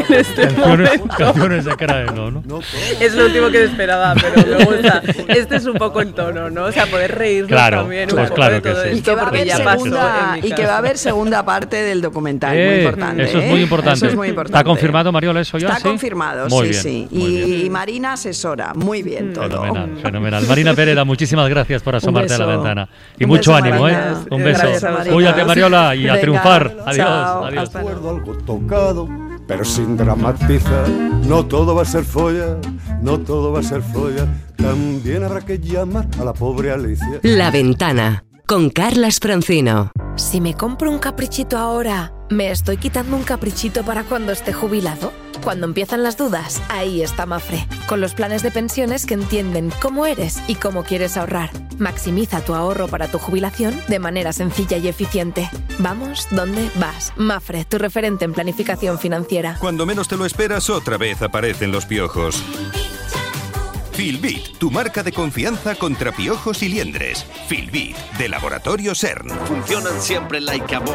en este momento. Canciones de Craeno, ¿no? Es lo último que esperaba, pero me gusta. Este es un poco el tono, ¿no? O sea, poder reírnos también un poco de todo esto, porque ya pasó en mi casa. Y que va a haber segunda parte del documental, muy importante. Eso es muy importante. Eso es muy importante. ¿Está confirmado, Mariola, eso ya? Está confirmado, muy sí, bien, sí. Y Marina asesora, muy bien todo. Fenomenal. Marina Pereda, muchísimas gracias por asomarte a la ventana. Y Un mucho beso, ánimo, Marina. Un beso. Gracias, Cuídate, Mariola, y a triunfar. Chao. Adiós. Recuerdo algo tocado, pero sin dramatizar. No todo va a ser folla, no todo va a ser folla. También habrá que llamar a la pobre Alicia. La Ventana, con Carlas Francino. Si me compro un caprichito ahora, ¿me estoy quitando un caprichito para cuando esté jubilado? Cuando empiezan las dudas, ahí está Mafre, con los planes de pensiones que entienden cómo eres y cómo quieres ahorrar. Maximiza tu ahorro para tu jubilación de manera sencilla y eficiente. Vamos, ¿dónde vas? Mafre, tu referente en planificación financiera. Cuando menos te lo esperas, otra vez aparecen los piojos. Filbit, tu marca de confianza contra piojos y liendres. Filbit, de Laboratorio CERN. Funcionan siempre like a bomb.